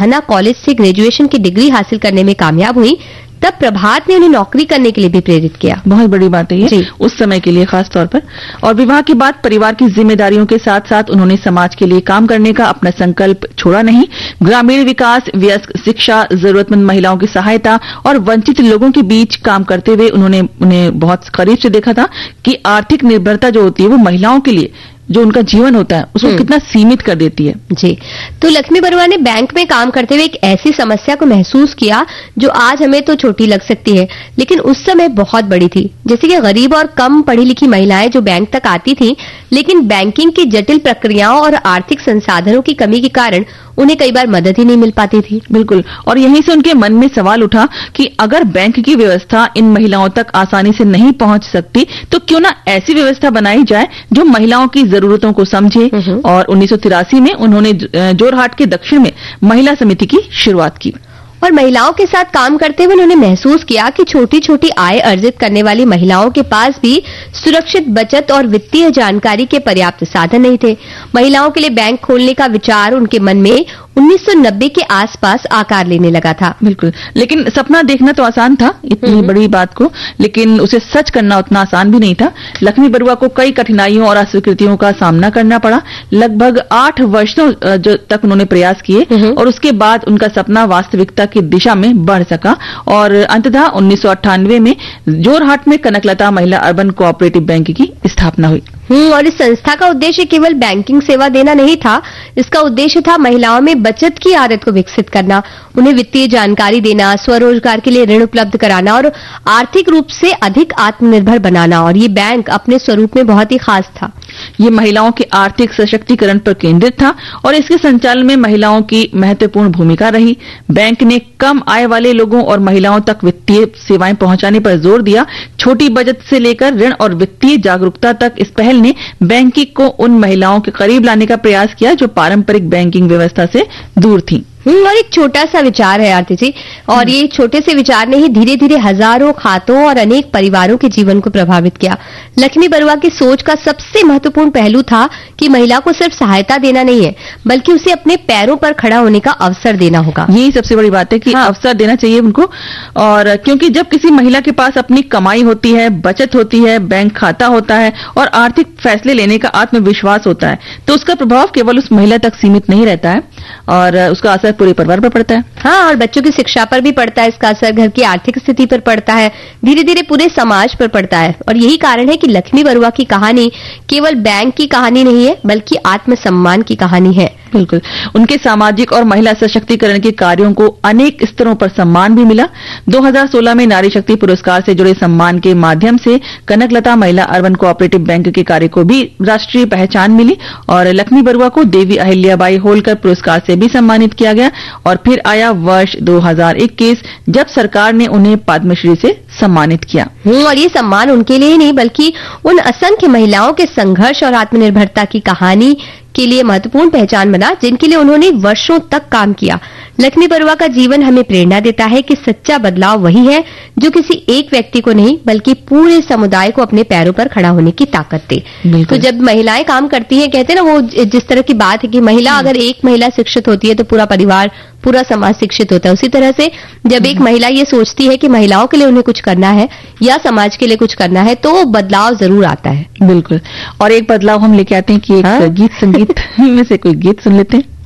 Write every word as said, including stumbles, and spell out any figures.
हना कॉलेज से ग्रेजुएशन की डिग्री हासिल करने में कामयाब हुई, तब प्रभात ने उन्हें नौकरी करने के लिए भी प्रेरित किया। बहुत बड़ी बात है ये उस समय के लिए खास तौर पर। और विवाह के बाद परिवार की जिम्मेदारियों के साथ साथ उन्होंने समाज के लिए काम करने का अपना संकल्प छोड़ा नहीं। ग्रामीण विकास, वयस्क शिक्षा, जरूरतमंद महिलाओं की सहायता और वंचित लोगों के बीच काम करते हुए उन्होंने उन्हें बहुत करीब से देखा था कि आर्थिक निर्भरता जो होती है वो महिलाओं के लिए जो उनका जीवन होता है उसको कितना सीमित कर देती है। जी, तो लक्ष्मी बरुआ ने बैंक में काम करते हुए एक ऐसी समस्या को महसूस किया जो आज हमें तो छोटी लग सकती है, लेकिन उस समय बहुत बड़ी थी। जैसे कि गरीब और कम पढ़ी लिखी महिलाएं जो बैंक तक आती थीं, लेकिन बैंकिंग की जटिल प्रक्रियाओं और आर्थिक संसाधनों की कमी के कारण उन्हें कई बार मदद ही नहीं मिल पाती थी। बिल्कुल, और यहीं से उनके मन में सवाल उठा कि अगर बैंक की व्यवस्था इन महिलाओं तक आसानी से नहीं पहुंच सकती तो क्यों ना ऐसी व्यवस्था बनाई जाए जो महिलाओं की जरूरतों को समझे। और उन्नीस सौ तिरासी में उन्होंने जोरहाट के दक्षिण में महिला समिति की शुरुआत की और महिलाओं के साथ काम करते हुए उन्होंने महसूस किया कि छोटी छोटी आय अर्जित करने वाली महिलाओं के पास भी सुरक्षित बचत और वित्तीय जानकारी के पर्याप्त साधन नहीं थे। महिलाओं के लिए बैंक खोलने का विचार उनके मन में उन्नीस सौ नब्बे के आसपास आकार लेने लगा था। बिल्कुल, लेकिन सपना देखना तो आसान था इतनी बड़ी बात को, लेकिन उसे सच करना उतना आसान भी नहीं था। लक्ष्मी बरुआ को कई कठिनाइयों और अस्वीकृतियों का सामना करना पड़ा। लगभग आठ वर्षों तक उन्होंने प्रयास किए और उसके बाद उनका सपना वास्तविकता की दिशा में बढ़ सका और अंततः उन्नीस सौ अट्ठानवे में जोरहाट में कनकलता महिला अर्बन कोऑपरेटिव बैंक की स्थापना हुई। हम्म और इस संस्था का उद्देश्य केवल बैंकिंग सेवा देना नहीं था, इसका उद्देश्य था महिलाओं में बचत की आदत को विकसित करना, उन्हें वित्तीय जानकारी देना, स्वरोजगार के लिए ऋण उपलब्ध कराना और आर्थिक रूप से अधिक आत्मनिर्भर बनाना। और ये बैंक अपने स्वरूप में बहुत ही खास था। ये महिलाओं के आर्थिक सशक्तिकरण पर केंद्रित था और इसके संचालन में महिलाओं की महत्वपूर्ण भूमिका रही। बैंक ने कम आय वाले लोगों और महिलाओं तक वित्तीय सेवाएं पहुंचाने पर जोर दिया। छोटी बचत से लेकर ऋण और वित्तीय जागरूकता तक इस पहल ने बैंकिंग को उन महिलाओं के करीब लाने का प्रयास किया जो पारंपरिक बैंकिंग व्यवस्था से दूर थीं। और एक छोटा सा विचार है आरती जी, और ये छोटे से विचार ने ही धीरे धीरे हजारों खातों और अनेक परिवारों के जीवन को प्रभावित किया। लक्ष्मी बरुआ की सोच का सबसे महत्वपूर्ण पहलू था कि महिला को सिर्फ सहायता देना नहीं है, बल्कि उसे अपने पैरों पर खड़ा होने का अवसर देना होगा। यही सबसे बड़ी बात है कि हाँ। अवसर देना चाहिए उनको। और क्योंकि जब किसी महिला के पास अपनी कमाई होती है, बचत होती है, बैंक खाता होता है और आर्थिक फैसले लेने का आत्मविश्वास होता है, तो उसका प्रभाव केवल उस महिला तक सीमित नहीं रहता है और उसका असर पूरे परिवार पर पड़ता है। हाँ, और बच्चों की शिक्षा पर भी पड़ता है इसका असर, घर की आर्थिक स्थिति पर पड़ता है, धीरे धीरे पूरे समाज पर पड़ता है। और यही कारण है कि लक्ष्मी बरुआ की कहानी केवल बैंक की कहानी नहीं है, बल्कि आत्मसम्मान की कहानी है। बिल्कुल, उनके सामाजिक और महिला सशक्तिकरण के कार्यों को अनेक स्तरों पर सम्मान भी मिला। दो हज़ार सोलह में नारी शक्ति पुरस्कार से जुड़े सम्मान के माध्यम से कनकलता महिला अर्बन कोऑपरेटिव बैंक के कार्य को भी राष्ट्रीय पहचान मिली और लक्ष्मी बरुआ को देवी अहिल्याबाई होलकर पुरस्कार से भी सम्मानित किया गया। और फिर आया वर्ष दो हज़ार इक्कीस जब सरकार ने उन्हें पद्मश्री से सम्मानित किया। और ये सम्मान उनके लिए ही नहीं, बल्कि उन असंख्य महिलाओं के संघर्ष और आत्मनिर्भरता की कहानी के लिए महत्वपूर्ण पहचान बना, जिनके लिए उन्होंने वर्षों तक काम किया। लक्ष्मी बरुआ का जीवन हमें प्रेरणा देता है कि सच्चा बदलाव वही है जो किसी एक व्यक्ति को नहीं, बल्कि पूरे समुदाय को अपने पैरों पर खड़ा होने की ताकत दे। तो जब महिलाएं काम करती हैं, कहते हैं ना, वो जिस तरह की बात है कि महिला अगर एक महिला शिक्षित होती है तो पूरा परिवार, पूरा समाज शिक्षित होता है। उसी तरह से जब एक महिला ये सोचती है कि महिलाओं के लिए उन्हें कुछ करना है या समाज के लिए कुछ करना है, तो बदलाव जरूर आता है। बिल्कुल, और एक बदलाव हम लेके आते हैं कि एक हाँ? गीत संगीत में से कोई गीत सुन लेते हैं।